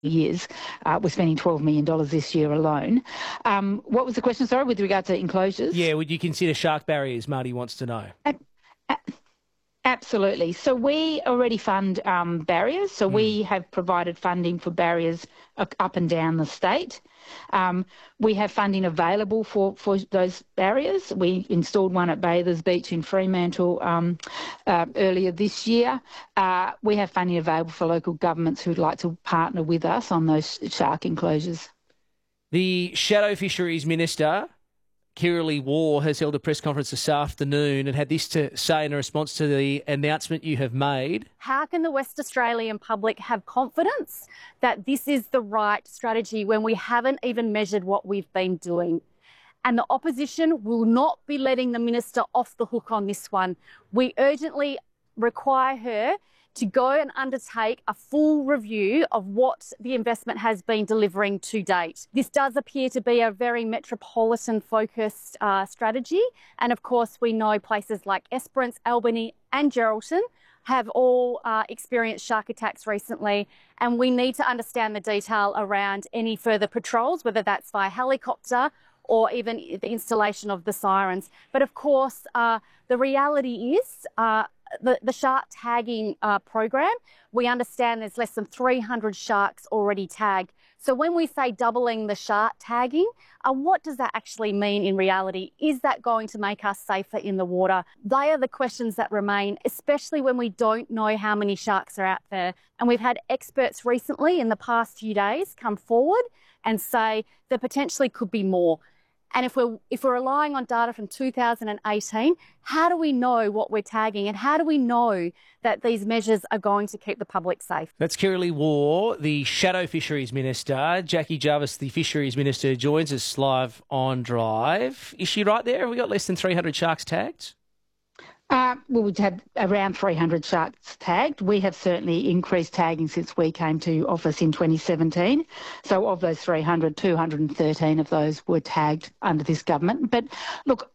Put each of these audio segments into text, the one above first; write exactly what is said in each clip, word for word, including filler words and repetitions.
years. Uh, we're spending twelve million dollars this year alone. Um, what was the question, sorry, with regard to enclosures? Yeah, would you consider shark barriers, Marty wants to know? Uh, uh, Absolutely. So we already fund um, barriers. So mm. we have provided funding for barriers up and down the state. Um, we have funding available for, for those barriers. We installed one at Bathers Beach in Fremantle um, uh, earlier this year. Uh, we have funding available for local governments who'd like to partner with us on those shark enclosures. The Shadow Fisheries Minister, Kirralie Waugh, has held a press conference this afternoon and had this to say in response to the announcement you have made. How can the West Australian public have confidence that this is the right strategy when we haven't even measured what we've been doing? And the opposition will not be letting the minister off the hook on this one. We urgently require her to go and undertake a full review of what the investment has been delivering to date. This does appear to be a very metropolitan-focused uh, strategy. And of course, we know places like Esperance, Albany and Geraldton have all uh, experienced shark attacks recently. And we need to understand the detail around any further patrols, whether that's via helicopter or even the installation of the sirens. But of course, uh, the reality is uh, The, the shark tagging uh, program, we understand there's less than three hundred sharks already tagged. So when we say doubling the shark tagging, uh, what does that actually mean in reality? Is that going to make us safer in the water? They are the questions that remain, especially when we don't know how many sharks are out there. And we've had experts recently in the past few days come forward and say there potentially could be more. And if we're, if we're relying on data from two thousand eighteen, how do we know what we're tagging and how do we know that these measures are going to keep the public safe? That's Kirralie Waugh, the Shadow Fisheries Minister. Jackie Jarvis, the Fisheries Minister, joins us live on Drive. Is she right there? Have we got less than three hundred sharks tagged? Uh, well, we've had around three hundred sharks tagged. We have certainly increased tagging since we came to office in twenty seventeen. So of those three hundred, two hundred thirteen of those were tagged under this government. But look,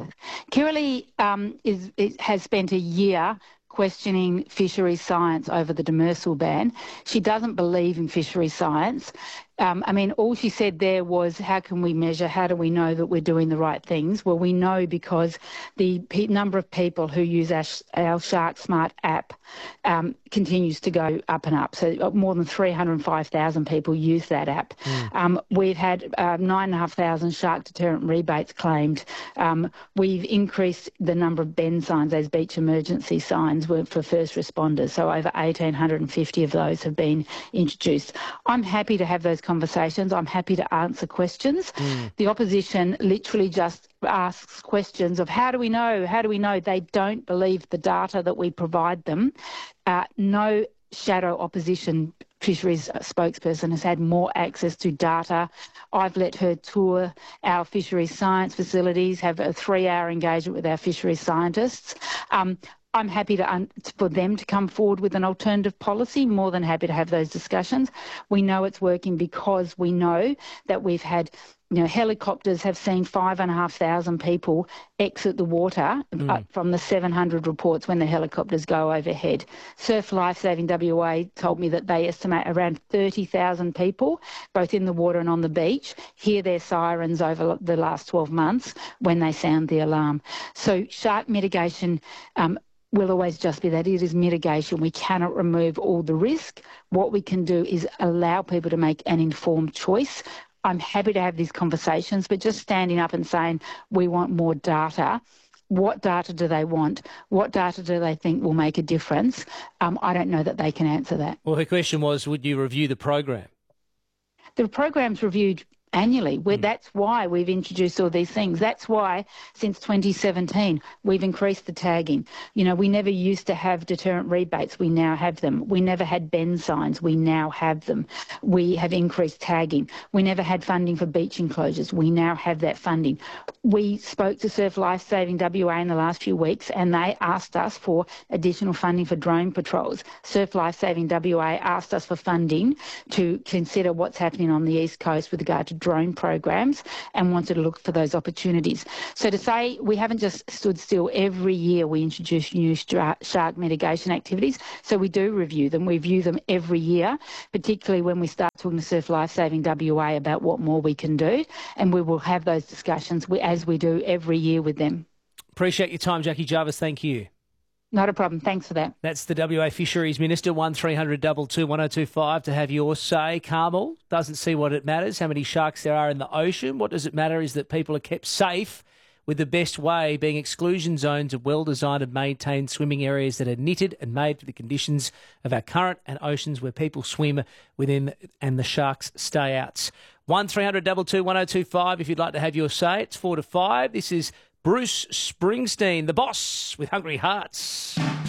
Kirralie um, is, is, has spent a year questioning fisheries science over the demersal ban. She doesn't believe in fisheries science. Um, I mean, all she said there was, how can we measure, how do we know that we're doing the right things? Well, we know because the pe- number of people who use our, our Shark Smart app um, continues to go up and up. So more than three hundred five thousand people use that app. Mm. Um, we've had uh, nine thousand five hundred shark deterrent rebates claimed. Um, we've increased the number of bend signs, those beach emergency signs were for first responders. So over one thousand eight hundred fifty of those have been introduced. I'm happy to have those conversations. I'm happy to answer questions. Mm. The opposition literally just asks questions of how do we know, how do we know? They don't believe the data that we provide them. Uh, no shadow opposition fisheries spokesperson has had more access to data. I've let her tour our fisheries science facilities, have a three-hour engagement with our fisheries scientists. Um, I'm happy to un- for them to come forward with an alternative policy, more than happy to have those discussions. We know it's working because we know that we've had, you know, helicopters have seen five and a half thousand people exit the water mm. uh, from the seven hundred reports when the helicopters go overhead. Surf Lifesaving W A told me that they estimate around thirty thousand people, both in the water and on the beach, hear their sirens over the last twelve months when they sound the alarm. So shark mitigation um, will always just be that. It is mitigation. We cannot remove all the risk. What we can do is allow people to make an informed choice. I'm happy to have these conversations, but just standing up and saying we want more data, what data do they want? What data do they think will make a difference? Um, I don't know that they can answer that. Well, her question was, would you review the program? The program's reviewed annually. Mm. That's why we've introduced all these things. That's why since twenty seventeen we've increased the tagging. You know, we never used to have deterrent rebates. We now have them. We never had bend signs. We now have them. We have increased tagging. We never had funding for beach enclosures. We now have that funding. We spoke to Surf Lifesaving W A in the last few weeks and they asked us for additional funding for drone patrols. Surf Lifesaving W A asked us for funding to consider what's happening on the East Coast with regard to drone programs and wanted to look for those opportunities. So to say we haven't just stood still, every year we introduce new shark mitigation activities. So we do review them. We review them every year, particularly when we start talking to Surf Lifesaving W A about what more we can do. And we will have those discussions as we do every year with them. Appreciate your time, Jackie Jarvis. Thank you. Not a problem. Thanks for that. That's the W A Fisheries Minister, one three hundred two two one oh two five to have your say. Carmel doesn't see what it matters, how many sharks there are in the ocean. What does it matter is that people are kept safe, with the best way being exclusion zones of well-designed and maintained swimming areas that are knitted and made for the conditions of our current and oceans where people swim within and the sharks stay out. one three hundred two two one oh two five if you'd like to have your say. It's four to five. This is Bruce Springsteen, the boss, with Hungry Hearts.